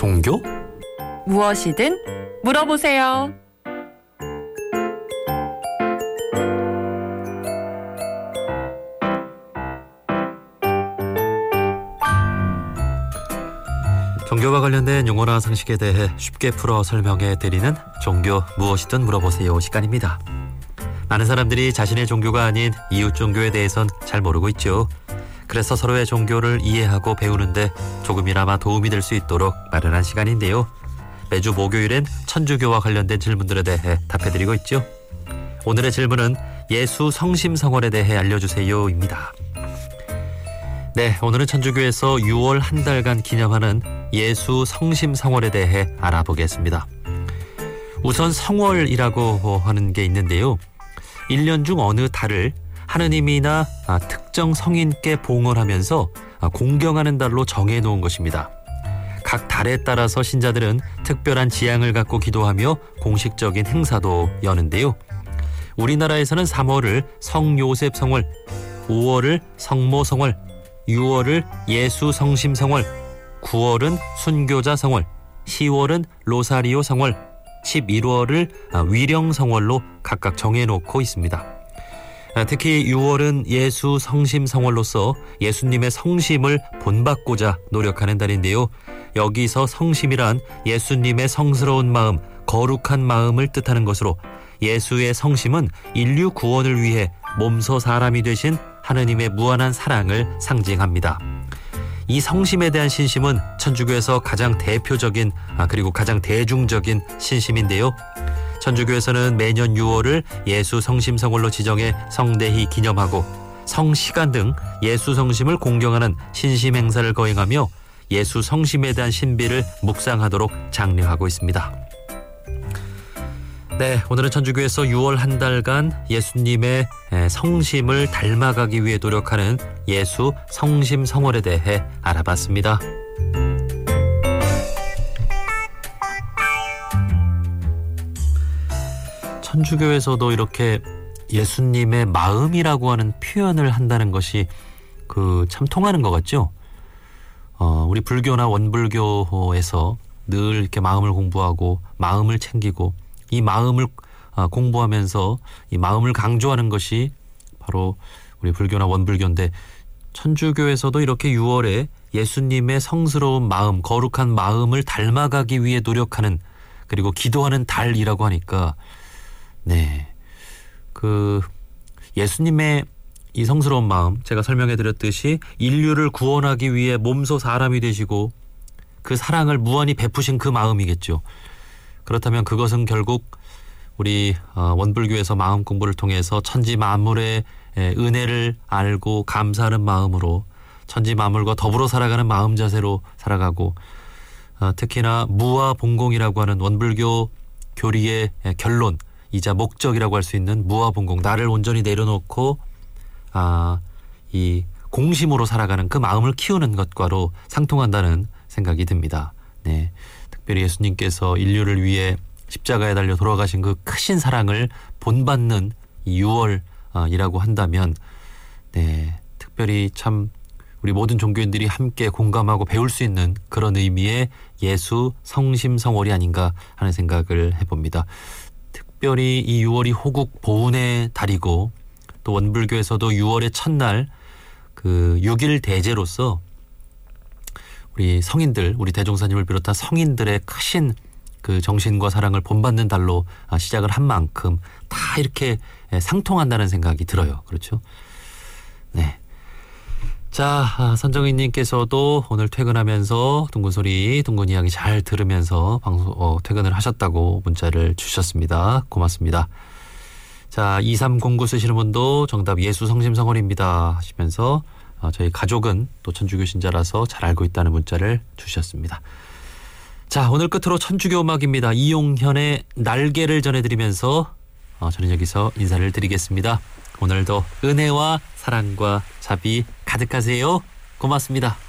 종교? 무엇이든 물어보세요. 종교와 관련된 용어나 상식에 대해 쉽게 풀어 설명해 드리는 종교 무엇이든 물어보세요 시간입니다. 많은 사람들이 자신의 종교가 아닌 이웃 종교에 대해선 잘 모르고 있죠. 그래서 서로의 종교를 이해하고 배우는데 조금이나마 도움이 될 수 있도록 마련한 시간인데요. 매주 목요일엔 천주교와 관련된 질문들에 대해 답해드리고 있죠. 오늘의 질문은 예수 성심성월에 대해 알려주세요입니다. 네, 오늘은 천주교에서 6월 한 달간 기념하는 예수 성심성월에 대해 알아보겠습니다. 우선 성월이라고 하는 게 있는데요. 1년 중 어느 달을 하느님이나 특정 성인께 봉헌하면서 공경하는 달로 정해놓은 것입니다. 각 달에 따라서 신자들은 특별한 지향을 갖고 기도하며 공식적인 행사도 여는데요. 우리나라에서는 3월을 성요셉성월, 5월을 성모성월, 6월을 예수성심성월, 9월은 순교자성월, 10월은 로사리오성월, 11월을 위령성월로 각각 정해놓고 있습니다. 특히 6월은 예수성심성월로서 예수님의 성심을 본받고자 노력하는 달인데요. 여기서 성심이란 예수님의 성스러운 마음, 거룩한 마음을 뜻하는 것으로 예수의 성심은 인류 구원을 위해 몸소 사람이 되신 하느님의 무한한 사랑을 상징합니다. 이 성심에 대한 신심은 천주교에서 가장 대표적인 그리고 가장 대중적인 신심인데요. 천주교에서는 매년 6월을 예수 성심성월로 지정해 성대히 기념하고 성시간 등 예수 성심을 공경하는 신심 행사를 거행하며 예수 성심에 대한 신비를 묵상하도록 장려하고 있습니다. 네, 오늘은 천주교에서 6월 한 달간 예수님의 성심을 닮아가기 위해 노력하는 예수 성심성월에 대해 알아봤습니다. 천주교에서도 이렇게 예수님의 마음이라고 하는 표현을 한다는 것이 참 통하는 것 같죠? 우리 불교나 원불교에서 늘 이렇게 마음을 공부하고 마음을 챙기고 이 마음을 공부하면서 이 마음을 강조하는 것이 바로 우리 불교나 원불교인데, 천주교에서도 이렇게 6월에 예수님의 성스러운 마음, 거룩한 마음을 닮아가기 위해 노력하는, 그리고 기도하는 달이라고 하니까 네, 예수님의 이 성스러운 마음, 제가 설명해 드렸듯이 인류를 구원하기 위해 몸소 사람이 되시고 그 사랑을 무한히 베푸신 그 마음이겠죠. 그렇다면 그것은 결국 우리 원불교에서 마음 공부를 통해서 천지 만물의 은혜를 알고 감사하는 마음으로 천지 만물과 더불어 살아가는 마음 자세로 살아가고, 특히나 무아 본공이라고 하는 원불교 교리의 결론이자 목적이라고 할 수 있는 무아 본공, 나를 온전히 내려놓고 이 공심으로 살아가는 그 마음을 키우는 것과로 상통한다는 생각이 듭니다. 네, 특별히 예수님께서 인류를 위해 십자가에 달려 돌아가신 그 크신 사랑을 본받는 이 6월이라고 한다면, 네, 특별히 참 우리 모든 종교인들이 함께 공감하고 배울 수 있는 그런 의미의 예수 성심성월이 아닌가 하는 생각을 해봅니다. 특별히 이 6월이 호국 보훈의 달이고, 또 원불교에서도 6월의 첫날 6일 대제로서 우리 성인들, 우리 대종사님을 비롯한 성인들의 크신 그 정신과 사랑을 본받는 달로 시작을 한 만큼 다 이렇게 상통한다는 생각이 들어요. 그렇죠? 네. 자, 선정희님께서도 오늘 퇴근하면서 둥근소리, 둥근 이야기 잘 들으면서 퇴근을 하셨다고 문자를 주셨습니다. 고맙습니다. 자, 2309 쓰시는 분도 정답 예수 성심성월입니다 하시면서 저희 가족은 또 천주교 신자라서 잘 알고 있다는 문자를 주셨습니다. 자, 오늘 끝으로 천주교 음악입니다. 이용현의 날개를 전해드리면서 저는 여기서 인사를 드리겠습니다. 오늘도 은혜와 사랑과 자비 가득하세요. 고맙습니다.